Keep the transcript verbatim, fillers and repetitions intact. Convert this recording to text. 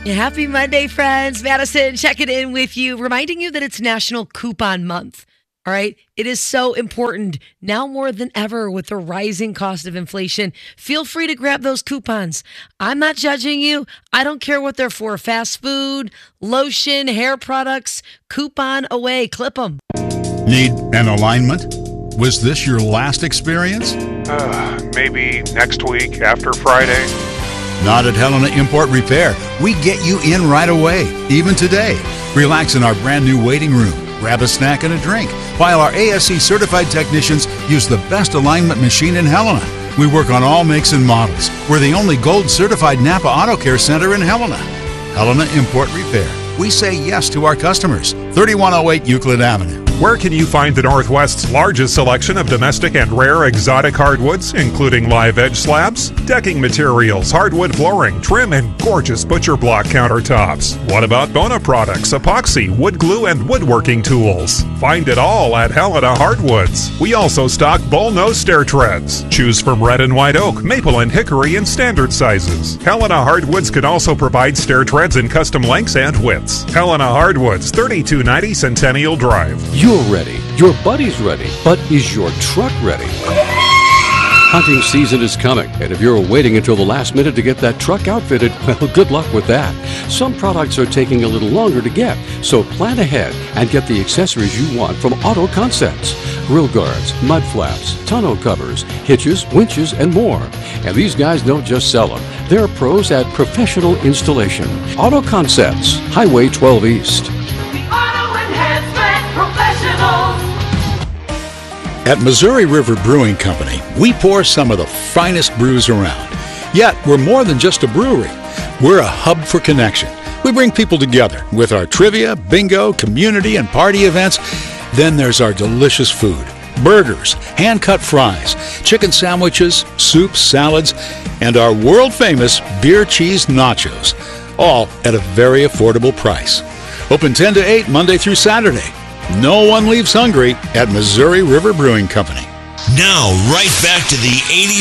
Happy Monday, friends. Madison checking in with you, reminding you that it's National Coupon Month. All right. It is so important now more than ever with the rising cost of inflation. Feel free to grab those coupons. I'm not judging you. I don't care what they're for. Fast food, lotion, hair products, coupon away. Clip them. Need an alignment? Was this your last experience? Uh, maybe next week after Friday. Not at Helena Import Repair. We get you in right away, even today. Relax in our brand new waiting room. Grab a snack and a drink, while our A S C certified technicians use the best alignment machine in Helena. We work on all makes and models. We're the only gold certified Napa Auto Care Center in Helena. Helena Import Repair. We say yes to our customers. thirty-one oh eight Euclid Avenue. Where can you find the Northwest's largest selection of domestic and rare exotic hardwoods, including live edge slabs, decking materials, hardwood flooring, trim, and gorgeous butcher block countertops? What about Bona products, epoxy, wood glue, and woodworking tools? Find it all at Helena Hardwoods. We also stock bullnose stair treads. Choose from red and white oak, maple and hickory in standard sizes. Helena Hardwoods can also provide stair treads in custom lengths and widths. Helena Hardwoods, thirty-two ninety Centennial Drive. You're ready. Your buddy's ready. But is your truck ready? Hunting season is coming, and if you're waiting until the last minute to get that truck outfitted, well, good luck with that. Some products are taking a little longer to get, so plan ahead and get the accessories you want from Auto Concepts. Grill guards, mud flaps, tonneau covers, hitches, winches, and more. And these guys don't just sell them. They're pros at professional installation. Auto Concepts, Highway twelve East. At Missouri River Brewing Company, we pour some of the finest brews around. Yet, we're more than just a brewery. We're a hub for connection. We bring people together with our trivia, bingo, community, and party events. Then there's our delicious food. Burgers, hand-cut fries, chicken sandwiches, soups, salads, and our world-famous beer cheese nachos. All at a very affordable price. Open ten to eight Monday through Saturday. No one leaves hungry at Missouri River Brewing Company. Now, right back to the eighties.